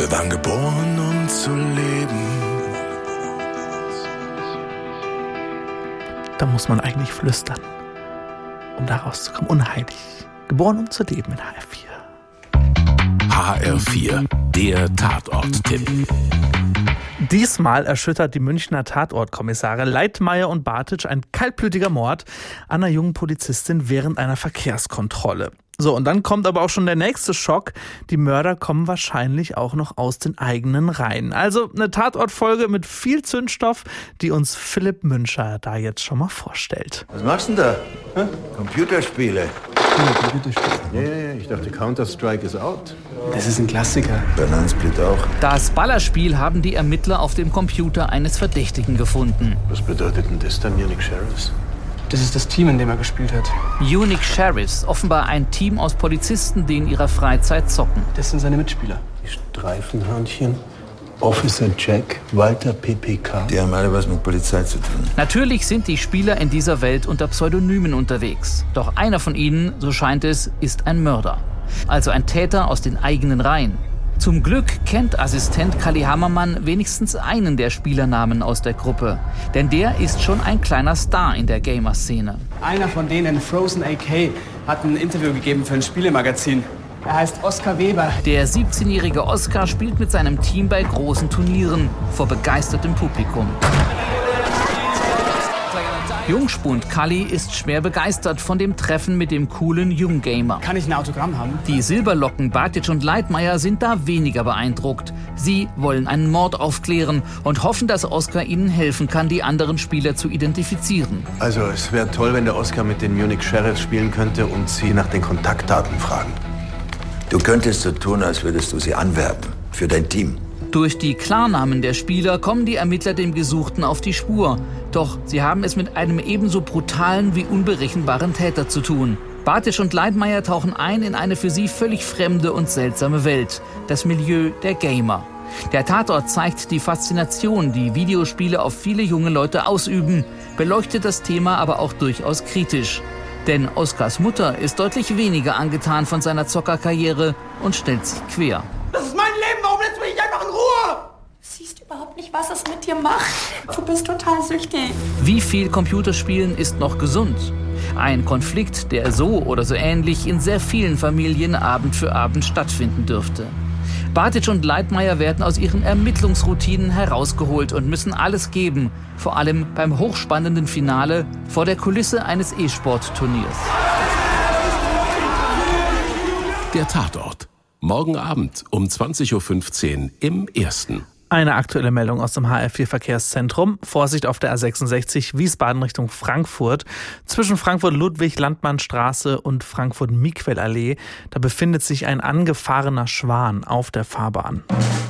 Wir waren geboren, um zu leben. Da muss man eigentlich flüstern, um da rauszukommen. Unheilig. Geboren, um zu leben in HR4. HR4, der Tatort-Tipp. Diesmal erschüttert die Münchner Tatortkommissare Leitmayr und Bartitsch ein kaltblütiger Mord an einer jungen Polizistin während einer Verkehrskontrolle. So, und dann kommt aber auch schon der nächste Schock. Die Mörder kommen wahrscheinlich auch noch aus den eigenen Reihen. Also eine Tatortfolge mit viel Zündstoff, die uns Philipp Müncher da jetzt schon mal vorstellt. Was machst du denn da? Computerspiele? Ja, ich dachte Counter-Strike ist out. Das ist ein Klassiker. Bananensplit auch. Das Ballerspiel haben die Ermittler auf dem Computer eines Verdächtigen gefunden. Was bedeutet denn das dann, Munich Sheriffs? Das ist das Team, in dem er gespielt hat. Munich Sheriffs, offenbar ein Team aus Polizisten, die in ihrer Freizeit zocken. Das sind seine Mitspieler. Die Streifenhörnchen, Officer Jack, Walter PPK. Die haben alle was mit Polizei zu tun. Natürlich sind die Spieler in dieser Welt unter Pseudonymen unterwegs. Doch einer von ihnen, so scheint es, ist ein Mörder. Also ein Täter aus den eigenen Reihen. Zum Glück kennt Assistent Kalli Hammermann wenigstens einen der Spielernamen aus der Gruppe. Denn der ist schon ein kleiner Star in der Gamer-Szene. Einer von denen, Frozen AK, hat ein Interview gegeben für ein Spielemagazin. Er heißt Oskar Weber. Der 17-jährige Oskar spielt mit seinem Team bei großen Turnieren vor begeistertem Publikum. Jungspund Kalli ist schwer begeistert von dem Treffen mit dem coolen Junggamer. Kann ich ein Autogramm haben? Die Silberlocken Bartitsch und Leitmayr sind da weniger beeindruckt. Sie wollen einen Mord aufklären und hoffen, dass Oskar ihnen helfen kann, die anderen Spieler zu identifizieren. Also es wäre toll, wenn der Oskar mit den Munich Sheriffs spielen könnte und sie nach den Kontaktdaten fragen. Du könntest so tun, als würdest du sie anwerben. Für dein Team. Durch die Klarnamen der Spieler kommen die Ermittler dem Gesuchten auf die Spur. Doch sie haben es mit einem ebenso brutalen wie unberechenbaren Täter zu tun. Bartitsch und Leitmayr tauchen ein in eine für sie völlig fremde und seltsame Welt. Das Milieu der Gamer. Der Tatort zeigt die Faszination, die Videospiele auf viele junge Leute ausüben, beleuchtet das Thema aber auch durchaus kritisch. Denn Oskars Mutter ist deutlich weniger angetan von seiner Zockerkarriere und stellt sich quer. Das ist mein Leben, warum lässt du mich einfach in Ruhe? Du siehst überhaupt nicht, was es mit dir macht. Du bist total süchtig. Wie viel Computerspielen ist noch gesund? Ein Konflikt, der so oder so ähnlich in sehr vielen Familien Abend für Abend stattfinden dürfte. Bartitsch und Leitmayr werden aus ihren Ermittlungsroutinen herausgeholt und müssen alles geben, vor allem beim hochspannenden Finale vor der Kulisse eines E-Sport-Turniers. Der Tatort. Morgen Abend um 20.15 Uhr im Ersten. Eine aktuelle Meldung aus dem HR4-Verkehrszentrum. Vorsicht auf der A66 Wiesbaden Richtung Frankfurt. Zwischen Frankfurt-Ludwig-Landmannstraße und Frankfurt-Miquel-Allee. Da befindet sich ein angefahrener Schwan auf der Fahrbahn.